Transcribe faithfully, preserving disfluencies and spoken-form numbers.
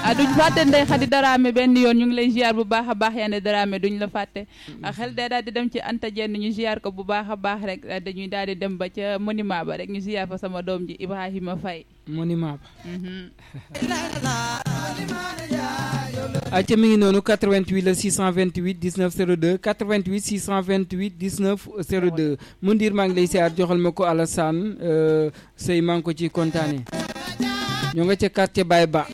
ah duñ fàtte Ndeye Khady Daraame benn yoon ñu ngi lay ziar bu baax a baax Yande Daraame duñ la fàtte xel day daal di dem ci Anta Jenn ñu ziar ko bu baax a baax rek dañuy daal di dem ba ca monument ba rek ñu ziar fa sama doom ji Ibrahima Faye monument ba acca mi ngi noonu quatre-vingt-huit la six cent vingt-huit dix-neuf zéro deux quatre-vingt-huit six cent vingt-huit dix-neuf zéro deux mu ndiir maa ngi lay ziar joxal ma ko Alassane Sey maa ngi ko ci kontaane ñoo nga ca quartier Baye Ba